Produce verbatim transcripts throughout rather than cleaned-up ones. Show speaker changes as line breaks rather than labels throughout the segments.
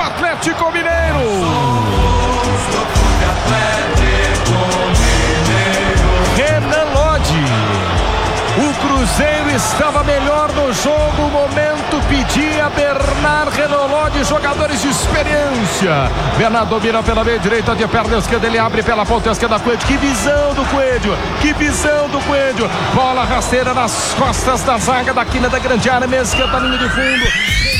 Atlético Mineiro. Renan Lodge. O Cruzeiro estava melhor no jogo, o momento pedia Bernard Renan Lodge, jogadores de experiência. Bernard domina pela meia direita, de perna esquerda, ele abre pela ponta esquerda, Coelho, que visão do Coelho, que visão do Coelho, bola rasteira nas costas da zaga da quina da grande área, meia esquerda, linha de fundo.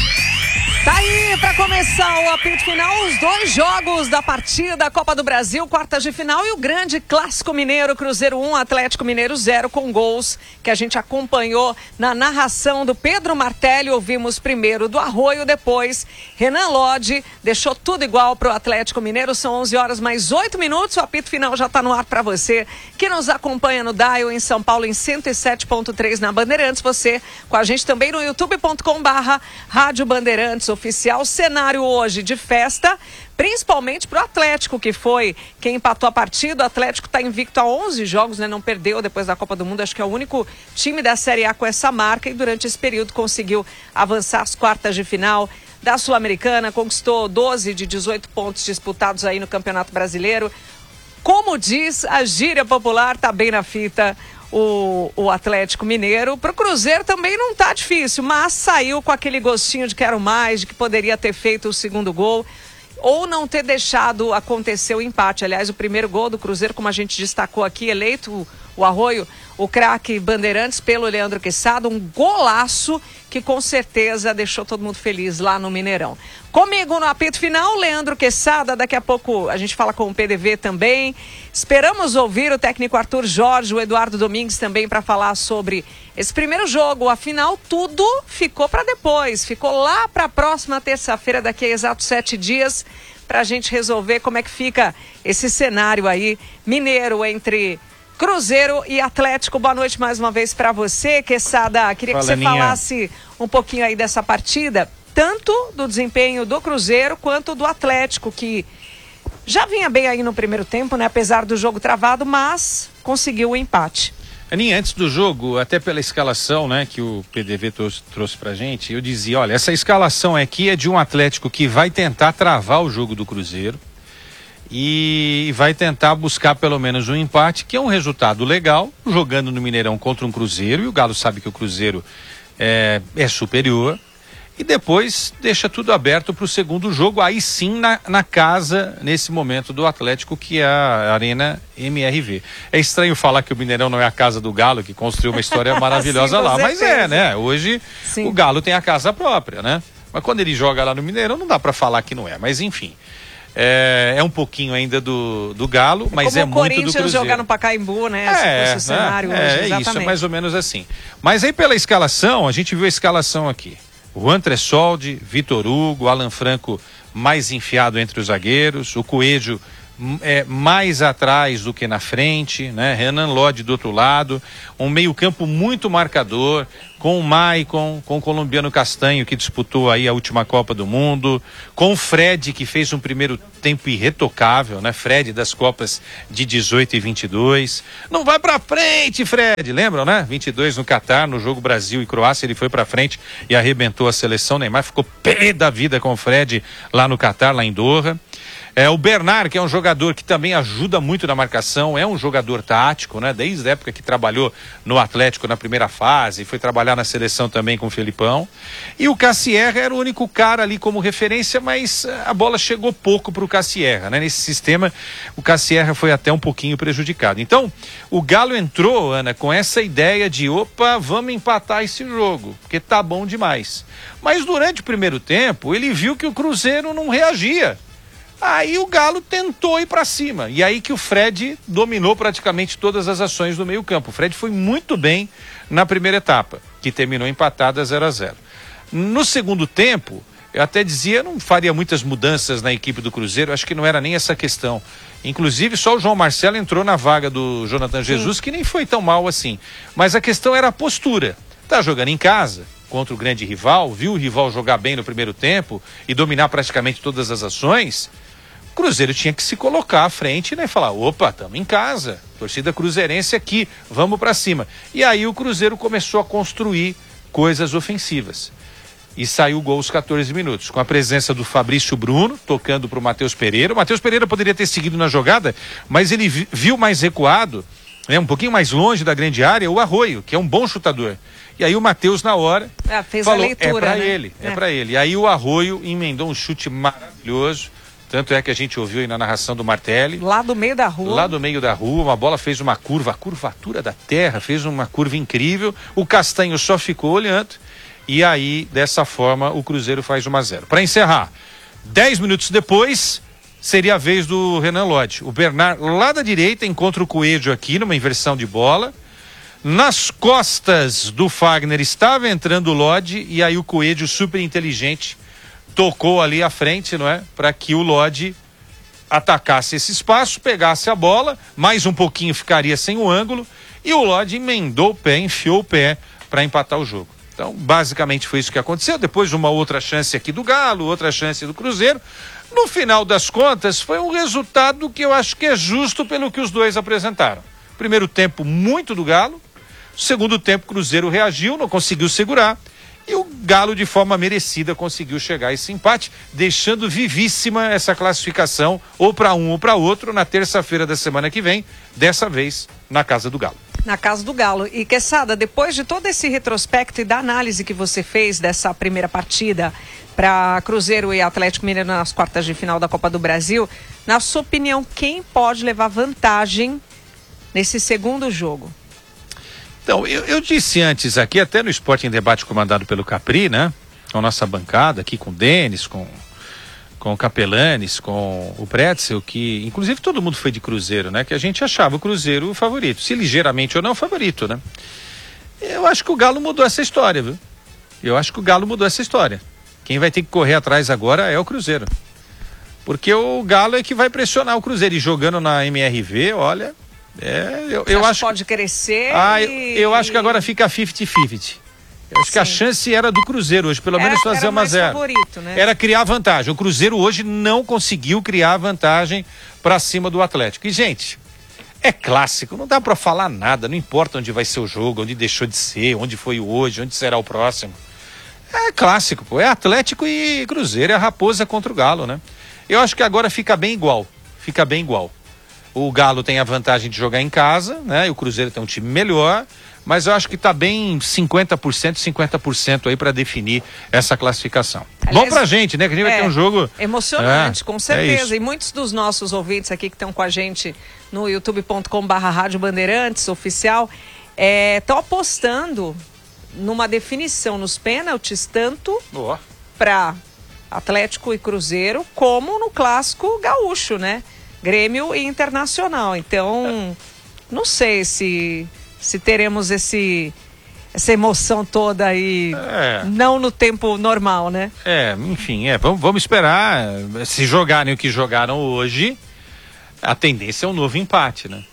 Tá aí para começar o apito final, os dois jogos da partida, Copa do Brasil, quartas de final e o grande clássico mineiro, Cruzeiro um, Atlético Mineiro zero, com gols que a gente acompanhou na narração do Pedro Martelli. Ouvimos primeiro do Arroio, depois Renan Lodge, deixou tudo igual pro Atlético Mineiro. São onze horas mais oito minutos, o apito final já tá no ar para você que nos acompanha no Dial em São Paulo em cento e sete ponto três na Bandeirantes, você com a gente também no youtube ponto com barra Rádio Bandeirantes oficial. Cenário hoje de festa, principalmente para o Atlético, que foi quem empatou a partida. O Atlético está invicto a onze jogos, né? Não perdeu depois da Copa do Mundo. Acho que é o único time da Série A com essa marca e durante esse período conseguiu avançar às quartas de final da Sul-Americana, conquistou doze de dezoito pontos disputados aí no Campeonato Brasileiro. Como diz a gíria popular, tá bem na fita O, o Atlético Mineiro. Pro Cruzeiro também não tá difícil, mas saiu com aquele gostinho de quero mais, de que poderia ter feito o segundo gol ou não ter deixado acontecer o empate. Aliás, o primeiro gol do Cruzeiro, como a gente destacou aqui, eleito o Arroio, o craque Bandeirantes pelo Leandro Quesada, um golaço que com certeza deixou todo mundo feliz lá no Mineirão. Comigo no apito final, Leandro Quesada, daqui a pouco a gente fala com o P D V também. Esperamos ouvir o técnico Arthur Jorge, o Eduardo Domingues também para falar sobre esse primeiro jogo. Afinal, tudo ficou para depois, ficou lá para a próxima terça-feira, daqui a exatos sete dias, para a gente resolver como é que fica esse cenário aí mineiro entre Cruzeiro e Atlético. Boa noite mais uma vez para você, Quesada. Queria Fala, que você Aninha. falasse um pouquinho aí dessa partida, tanto do desempenho do Cruzeiro quanto do Atlético, que já vinha bem aí no primeiro tempo, né? Apesar do jogo travado, mas conseguiu o empate.
Aninha, antes do jogo, até pela escalação, né, que o P D V trouxe, trouxe pra gente, eu dizia, olha, essa escalação aqui é de um Atlético que vai tentar travar o jogo do Cruzeiro e vai tentar buscar pelo menos um empate, que é um resultado legal, jogando no Mineirão contra um Cruzeiro, e o Galo sabe que o Cruzeiro é, é superior, e depois deixa tudo aberto para o segundo jogo, aí sim na, na casa, nesse momento do Atlético, que é a Arena M R V. É estranho falar que o Mineirão não é a casa do Galo, que construiu uma história maravilhosa sim, lá, mas é, né? Hoje sim. O Galo tem a casa própria, né? Mas quando ele joga lá no Mineirão, não dá para falar que não é, mas enfim. É, é um pouquinho ainda do, do Galo, mas
como
é muito do Cruzeiro.
Como o Corinthians jogar no Pacaembu, né?
É,
esse cenário
é,
hoje,
é
exatamente.
isso, é mais ou menos assim. Mas aí pela escalação, a gente viu a escalação aqui. Juan Tressoldi, Vitor Hugo, Alan Franco mais enfiado entre os zagueiros, o Coelho é, mais atrás do que na frente, né? Renan Lodge do outro lado, um meio campo muito marcador, com o Maicon, com o colombiano Castanho, que disputou aí a última Copa do Mundo, com o Fred, que fez um primeiro tempo irretocável, né? Fred das Copas de dezoito e vinte e dois. Não vai pra frente, Fred, lembram, né? vinte e dois no Catar, no jogo Brasil e Croácia, ele foi pra frente e arrebentou a seleção. Neymar ficou pé da vida com o Fred lá no Catar, lá em Doha. É, o Bernard, que é um jogador que também ajuda muito na marcação, é um jogador tático, né? Desde a época que trabalhou no Atlético na primeira fase, foi trabalhar na seleção também com o Felipão. E o Cassierra era o único cara ali como referência, mas a bola chegou pouco para o Cassierra, né? Nesse sistema, o Cassierra foi até um pouquinho prejudicado. Então, o Galo entrou, Ana, com essa ideia de, opa, vamos empatar esse jogo, porque tá bom demais. Mas durante o primeiro tempo, ele viu que o Cruzeiro não reagia. Aí o Galo tentou ir para cima, e aí que o Fred dominou praticamente todas as ações do meio campo. O Fred foi muito bem na primeira etapa, que terminou empatada zero a zero. No segundo tempo, eu até dizia, não faria muitas mudanças na equipe do Cruzeiro, acho que não era nem essa questão. Inclusive só o João Marcelo entrou na vaga do Jonathan Jesus, Sim. que nem foi tão mal assim. Mas a questão era a postura. Tá jogando em casa contra o grande rival, viu o rival jogar bem no primeiro tempo e dominar praticamente todas as ações. O Cruzeiro tinha que se colocar à frente, né, e falar, opa, estamos em casa, torcida cruzeirense aqui, vamos para cima. E aí o Cruzeiro começou a construir coisas ofensivas. e saiu o gol aos quatorze minutos, com a presença do Fabrício Bruno, tocando para o Matheus Pereira. O Matheus Pereira poderia ter seguido na jogada, mas ele viu mais recuado, né, um pouquinho mais longe da grande área, o Arroio, que é um bom chutador. E aí o Matheus, na hora,
ah, fez
falou,
a leitura,
é para
né?
ele, é, é para ele. E aí o Arroio emendou um chute maravilhoso, tanto é que a gente ouviu aí na narração do Martelli.
Lá do meio da rua.
Lá do meio da rua, uma bola fez uma curva, a curvatura da terra, fez uma curva incrível. O Castanho só ficou olhando. E aí, dessa forma, o Cruzeiro faz um a zero. Para encerrar, dez minutos depois, seria a vez do Renan Lodge. O Bernard, lá da direita, encontra o Coelho aqui, numa inversão de bola. Nas costas do Fagner estava entrando o Lodge, e aí o Coelho, super inteligente, tocou ali à frente, não é? Para que o Lodge atacasse esse espaço, pegasse a bola, mais um pouquinho ficaria sem o ângulo, e o Lodge emendou o pé, enfiou o pé para empatar o jogo. Então, basicamente foi isso que aconteceu. Depois uma outra chance aqui do Galo, outra chance do Cruzeiro. No final das contas, foi um resultado que eu acho que é justo pelo que os dois apresentaram. Primeiro tempo muito do Galo, segundo tempo Cruzeiro reagiu, não conseguiu segurar, e o Galo de forma merecida conseguiu chegar a esse empate, deixando vivíssima essa classificação, ou para um ou para outro, na terça-feira da semana que vem, dessa vez na casa do Galo.
Na casa do Galo. E Quesada, depois de todo esse retrospecto e da análise que você fez dessa primeira partida para Cruzeiro e Atlético Mineiro nas quartas de final da Copa do Brasil, na sua opinião, quem pode levar vantagem nesse segundo jogo?
Então, eu, eu disse antes aqui, até no Esporte em Debate comandado pelo Capri, né? Com a nossa bancada aqui, com o Denis, com, com o Capelanes, com o Pretzel, que inclusive todo mundo foi de Cruzeiro, né? Que a gente achava o Cruzeiro o favorito, se ligeiramente ou não o favorito, né? Eu acho que o Galo mudou essa história, viu? Eu acho que o Galo mudou essa história. Quem vai ter que correr atrás agora é o Cruzeiro. Porque o Galo é que vai pressionar o Cruzeiro. E jogando na M R V, olha... É, eu, eu acho
que pode crescer.
Ah,
e...
eu, eu acho que agora fica cinquenta cinquenta. Eu acho Sim. que a chance era do Cruzeiro hoje, pelo
era,
menos fazer uma zero.
Favorito, né?
Era criar vantagem. O Cruzeiro hoje não conseguiu criar vantagem para cima do Atlético. E, gente, é clássico, não dá para falar nada, não importa onde vai ser o jogo, onde deixou de ser, onde foi o hoje, onde será o próximo. É clássico, pô. É Atlético e Cruzeiro, é a Raposa contra o Galo, né? Eu acho que agora fica bem igual. Fica bem igual. O Galo tem a vantagem de jogar em casa, né? E o Cruzeiro tem um time melhor, mas eu acho que tá bem cinquenta por cento, cinquenta por cento aí para definir essa classificação. Aliás, bom pra gente, né? Que a gente é, vai ter um jogo
emocionante,
é,
com certeza.
É
e muitos dos nossos ouvintes aqui que estão com a gente no youtube ponto com barra Rádio Bandeirantes oficial estão é, apostando numa definição nos pênaltis, tanto
oh.
para Atlético e Cruzeiro, como no clássico gaúcho, né? Grêmio e Internacional. Então, não sei se, se teremos esse, essa emoção toda aí, é. não no tempo normal, né?
É, enfim, é, vamos, vamos esperar. Se jogarem o que jogaram hoje, a tendência é um novo empate, né?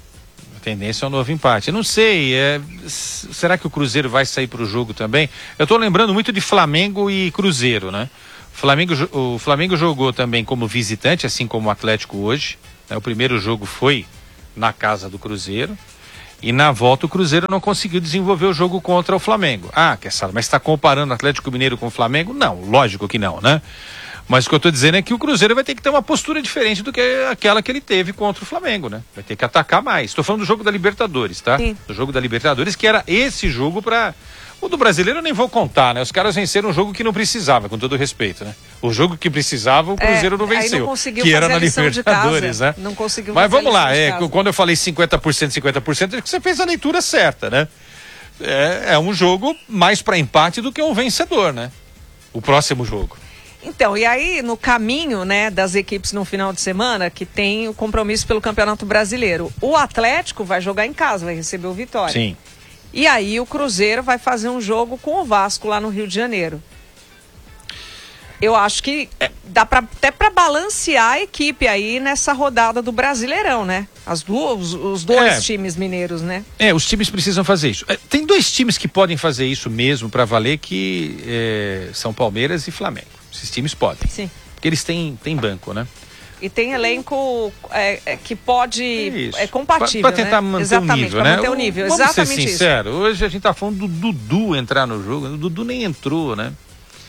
A tendência é um novo empate. Eu não sei, é, será que o Cruzeiro vai sair para o jogo também? Eu estou lembrando muito de Flamengo e Cruzeiro, né? Flamengo, o Flamengo jogou também como visitante, assim como o Atlético hoje, né? O primeiro jogo foi na casa do Cruzeiro e na volta o Cruzeiro não conseguiu desenvolver o jogo contra o Flamengo. Ah, quer saber, mas está comparando o Atlético Mineiro com o Flamengo? Não, lógico que não, né? Mas o que eu estou dizendo é que o Cruzeiro vai ter que ter uma postura diferente do que aquela que ele teve contra o Flamengo, né? Vai ter que atacar mais. Estou falando do jogo da Libertadores, tá?
Sim.
Do jogo da Libertadores, que era esse jogo para... O do brasileiro eu nem vou contar, né? Os caras venceram um jogo que não precisava, com todo respeito, né? O jogo que precisava, o Cruzeiro
é,
não venceu.
Não conseguiu
que
fazer
era na
a lição
Libertadores,
de casa,
né?
Não conseguiu
Mas
fazer
vamos
a
lá,
lição
é,
de casa.
quando eu falei cinquenta por cento, cinquenta por cento, é que você fez a leitura certa, né? É, é um jogo mais para empate do que um vencedor, né? O próximo jogo.
Então, e aí no caminho, né, das equipes no final de semana, que tem o compromisso pelo Campeonato Brasileiro, o Atlético vai jogar em casa, vai receber o Vitória.
Sim.
E aí o Cruzeiro vai fazer um jogo com o Vasco lá no Rio de Janeiro. Eu acho que dá pra, até para balancear a equipe aí nessa rodada do Brasileirão, né? As duas, os dois é, times mineiros, né?
É, os times precisam fazer isso. É, tem dois times que podem fazer isso mesmo para valer, que é, são Palmeiras e Flamengo. Esses times podem.
Sim.
Porque eles têm, têm banco, né?
E tem elenco é, é, que pode...
Isso.
É compatível,
Para tentar
né?
manter
Exatamente,
o nível,
pra
né?
manter o nível.
Vamos
Exatamente
ser sincero, hoje a gente tá falando do Dudu entrar no jogo. O Dudu nem entrou, né?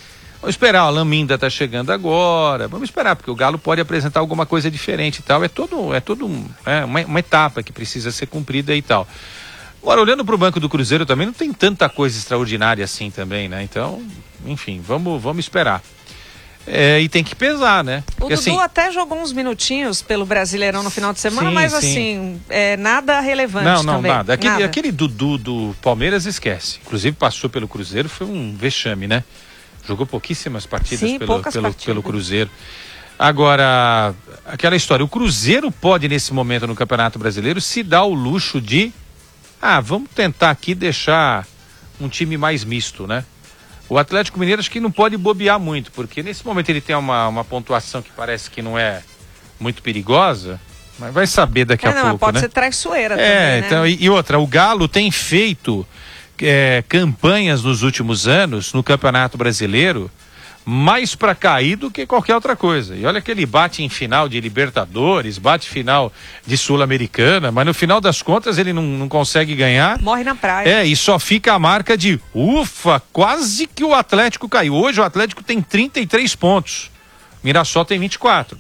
Vamos esperar, o Laminda está chegando agora, vamos esperar, porque o Galo pode apresentar alguma coisa diferente e tal, é todo, é todo um, é uma, uma etapa que precisa ser cumprida e tal. Agora, olhando para o Banco do Cruzeiro também, não tem tanta coisa extraordinária assim também, né? Então, enfim, vamos, vamos esperar. É, e tem que pesar, né?
O Dudu
assim,
até jogou uns minutinhos pelo Brasileirão no final de semana,
sim,
mas
sim.
assim, é, nada relevante
não, não,
também.
nada. Aquele,
nada.
aquele Dudu do Palmeiras, esquece. Inclusive passou pelo Cruzeiro, foi um vexame, né? Jogou pouquíssimas partidas
sim,
pelo, pelo,
partidas.
pelo Cruzeiro. Agora, aquela história, o Cruzeiro pode nesse momento no Campeonato Brasileiro se dar o luxo de, ah, vamos tentar aqui deixar um time mais misto, né? O Atlético Mineiro acho que não pode bobear muito, porque nesse momento ele tem uma, uma pontuação que parece que não é muito perigosa, mas vai saber daqui
é,
a
não,
pouco,
pode
né?
ser traiçoeira
é,
também, né?
Então, e, e outra, o Galo tem feito é, campanhas nos últimos anos no Campeonato Brasileiro mais para cair do que qualquer outra coisa. E olha que ele bate em final de Libertadores, bate final de Sul-Americana, mas no final das contas ele não, não consegue ganhar.
Morre na praia.
É, e só fica a marca de ufa, quase que o Atlético caiu. Hoje o Atlético tem trinta e três pontos, Mirassol tem vinte e quatro.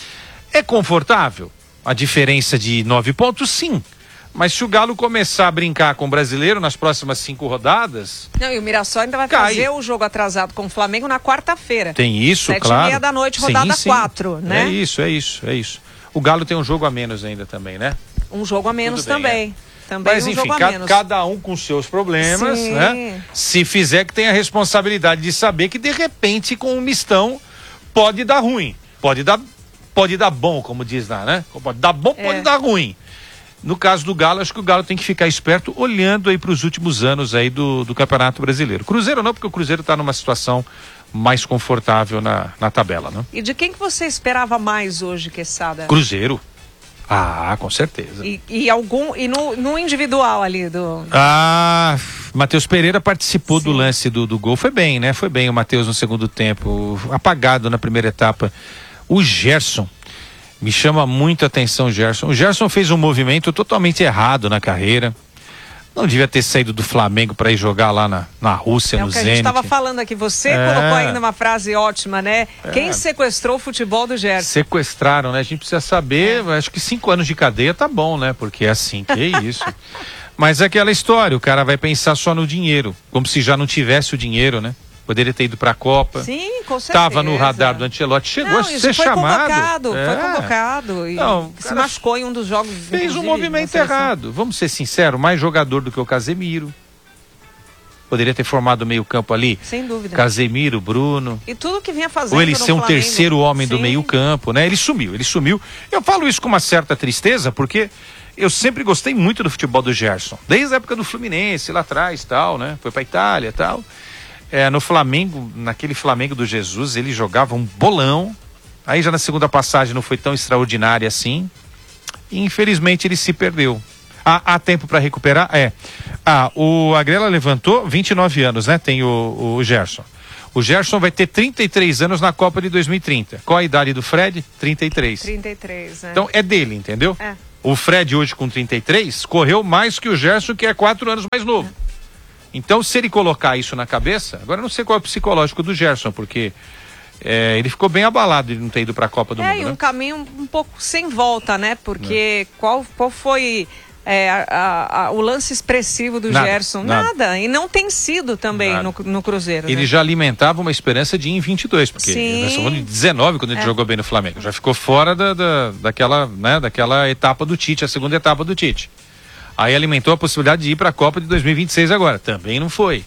É confortável? A diferença de nove pontos, sim. Mas se o Galo começar a brincar com o brasileiro nas próximas cinco rodadas...
Não, e o Mirassol ainda vai
cai.
fazer o jogo atrasado com o Flamengo na quarta-feira.
Tem isso,
Sete
claro.
Sete e meia da noite, rodada
sim, sim.
quatro, né?
É isso, é isso, é isso. O Galo tem um jogo a menos ainda também, né?
Um jogo a menos
Tudo bem,
também.
é.
Também
Mas
um
enfim,
jogo a
ca
menos.
cada um com seus problemas,
Sim.
né? Se fizer que tem a responsabilidade de saber que de repente com um mistão pode dar ruim. Pode dar, pode dar bom, como diz lá, né? Pode dar bom, pode
É.
dar ruim. No caso do Galo, acho que o Galo tem que ficar esperto olhando aí para os últimos anos aí do, do Campeonato Brasileiro. Cruzeiro não, porque o Cruzeiro está numa situação mais confortável na, na tabela, né?
E de quem que você esperava mais hoje, Quesada?
Cruzeiro. Ah, com certeza.
E, e algum e no, no individual ali do...
Ah, Matheus Pereira participou
Sim.
do lance do, do gol. Foi bem, né? Foi bem o Matheus no segundo tempo. Apagado na primeira etapa. O Gerson. Me chama muito a atenção o Gerson. O Gerson fez um movimento totalmente errado na carreira. Não devia ter saído do Flamengo para ir jogar lá na, na Rússia,
É
no
o que a
Zenit.
gente estava falando aqui. Você
É.
colocou ainda uma frase ótima, né?
É.
Quem sequestrou o futebol do Gerson?
Sequestraram, né? A gente precisa saber,
É.
acho que cinco anos de cadeia tá bom, né? Porque é assim, que isso. Mas é aquela história, o cara vai pensar só no dinheiro, como se já não tivesse o dinheiro, né? Poderia ter ido para a Copa.
Sim, com certeza.
Tava no radar do Ancelotti, chegou
Não,
a
isso
ser
foi
chamado.
Convocado,
É.
Foi convocado e
Não,
se
cara,
machucou em um dos jogos.
Fez um
inclusive,
movimento
na seleção.
errado. Vamos ser sinceros, mais jogador do que o Casemiro. Poderia ter formado o meio campo ali.
Sem dúvida.
Casemiro, Bruno.
E tudo que vinha fazendo
Ou ele
no
ser um
Flamengo.
terceiro homem do
Sim.
meio campo, né? Ele sumiu, ele sumiu. Eu falo isso com uma certa tristeza, porque eu sempre gostei muito do futebol do Gerson. Desde a época do Fluminense, lá atrás, tal, né? Foi pra Itália, tal. É, no Flamengo, naquele Flamengo do Jesus, ele jogava um bolão. Aí já na segunda passagem não foi tão extraordinária assim. E infelizmente ele se perdeu. Há, há tempo para recuperar? É. Ah, o Agrela levantou vinte e nove anos, né? Tem o, o Gerson. O Gerson vai ter trinta e três anos na Copa de dois mil e trinta. Qual a idade do Fred? trinta e três.
trinta e três, né?
Então é dele, entendeu?
É.
O Fred hoje com trinta e três correu mais que o Gerson, que é quatro anos mais novo. É. Então, se ele colocar isso na cabeça, agora eu não sei qual é o psicológico do Gerson, porque é, ele ficou bem abalado de não ter ido para a Copa do
é,
Mundo.
e um
né?
caminho um pouco sem volta, né? Porque qual, qual foi é, a, a, a, o lance expressivo do
Nada,
Gerson?
nada.
Nada. E não tem sido também no, no Cruzeiro.
Ele
né?
já alimentava uma esperança de ir em vinte e dois, porque
Sim.
nós estamos falando de dezenove quando ele
É.
jogou bem no Flamengo. Já ficou fora da, da, daquela, né, daquela etapa do Tite, a segunda etapa do Tite. Aí alimentou a possibilidade de ir para a Copa de dois mil e vinte e seis agora. Também não foi.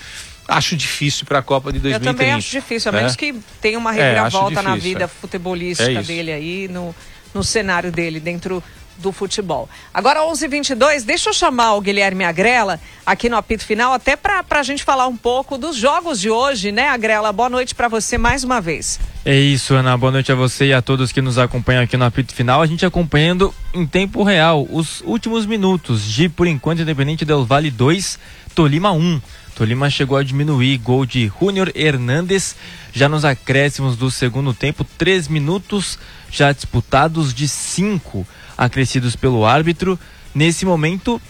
Acho difícil para a Copa de dois mil e trinta.
Eu também acho difícil, a menos
É.
que tenha uma
É,
reviravolta
acho
na
difícil,
vida
é.
futebolística
É isso.
dele aí, no, no cenário dele, dentro do futebol. Agora, onze e vinte e dois, deixa eu chamar o Guilherme Agrela aqui no apito final, até para a gente falar um pouco dos jogos de hoje, né, Agrela? Boa noite para você mais uma vez.
É isso, Ana. Boa noite a você e a todos que nos acompanham aqui no apito final. A gente acompanhando em tempo real os últimos minutos de, por enquanto, Independente Del Valle dois, Tolima um. Tolima chegou a diminuir, gol de Júnior Hernández, já nos acréscimos do segundo tempo, três minutos já disputados de cinco acrescidos pelo árbitro. Nesse momento,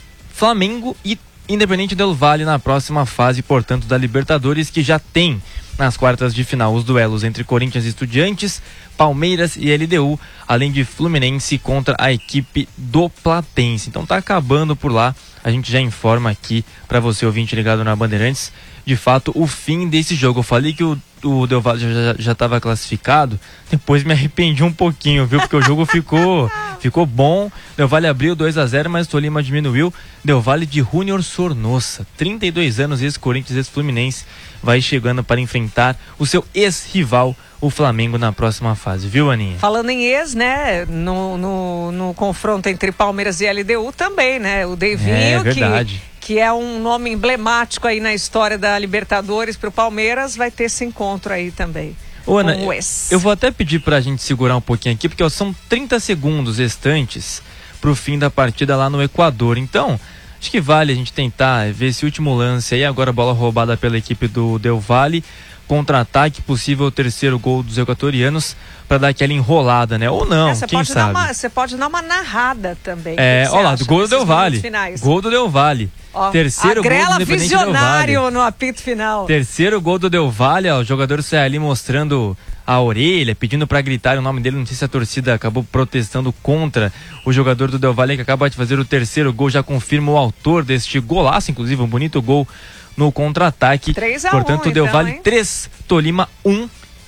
Flamengo e Independente Del Valle na próxima fase, portanto, da Libertadores, que já tem nas quartas de final os duelos entre Corinthians e Estudiantes, Palmeiras e L D U, além de Fluminense contra a equipe do Platense. Então tá acabando por lá, a gente já informa aqui para você ouvinte ligado na Bandeirantes, de fato o fim desse jogo. Eu falei que o, o Del Valle já estava classificado, depois me arrependi um pouquinho, viu, porque o jogo ficou, ficou bom. Del Valle abriu dois a zero, mas Tolima diminuiu. Del Valle de Júnior Sornosa, trinta e dois anos, ex-Corinthians, ex-Fluminense, vai chegando para enfrentar o seu ex-rival, o Flamengo, na próxima fase, viu, Aninha?
Falando em ex, né, no, no, no confronto entre Palmeiras e L D U também, né, o Devinho,
é, verdade.
que, que é um nome emblemático aí na história da Libertadores para o Palmeiras, vai ter esse encontro aí também.
Ô, Ana,
com o
ex. Eu vou até pedir pra gente segurar um pouquinho aqui, porque ó, são trinta segundos restantes pro fim da partida lá no Equador, então acho que vale a gente tentar ver esse último lance aí. Agora a bola roubada pela equipe do Del Valle, contra-ataque, possível terceiro gol dos equatorianos para dar aquela enrolada, né? Ou não,
é,
quem sabe.
Você pode dar uma narrada também.
É, olha lá, do gol do Del Valle. Gol do Del Valle.
Ó,
terceiro gol do Independente Del Valle.
visionário no apito final.
Terceiro gol do Del Valle, ó, o jogador sai ali mostrando a orelha, pedindo para gritar o nome dele. Não sei se a torcida acabou protestando contra o jogador do Del Valle, que acaba de fazer o terceiro gol, já confirma o autor deste golaço, inclusive um bonito gol no contra-ataque.
três a um,
Portanto, o Del
então,
Valle
hein?
três, Tolima um,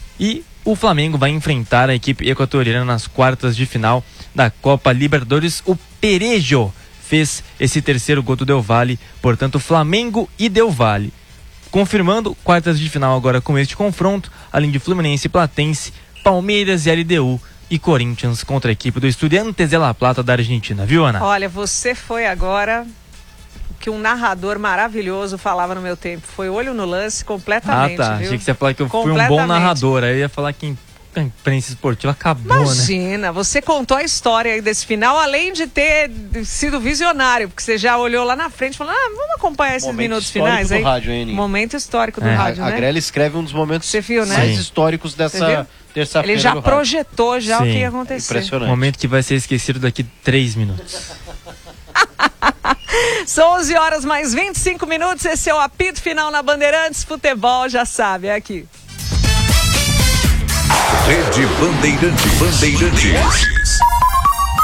e o Flamengo vai enfrentar a equipe equatoriana nas quartas de final da Copa Libertadores. O Perejo fez esse terceiro gol do Del Valle, portanto Flamengo e Del Valle. Confirmando, quartas de final agora com este confronto, além de Fluminense e Platense, Palmeiras e L D U e Corinthians contra a equipe do Estudiantes de La Plata da Argentina, viu, Ana?
Olha, você foi agora que um narrador maravilhoso falava no meu tempo. Foi olho no lance completamente,
Ah, tá.
viu?
Achei que você ia falar que eu fui um bom narrador. Aí eu ia falar que a imprensa esportiva acabou,
Imagina,
né?
você contou a história aí desse final, além de ter sido visionário, porque você já olhou lá na frente e falou, ah, vamos acompanhar esses
Momento
minutos
histórico
finais
do
aí.
rádio, hein, Aninha?
Momento histórico do
É.
rádio,
A,
né?
a Grela escreve um dos momentos
Você viu, né?
mais
Sim.
históricos
Você
dessa
viu?
terça-feira
Ele já
do rádio.
projetou já o
Sim.
que ia acontecer.
Impressionante.
Momento que vai ser esquecido daqui três minutos.
São onze horas mais vinte e cinco minutos, esse é o apito final na Bandeirantes, futebol já sabe, é aqui.
Rede Bandeirantes. Bandeirantes.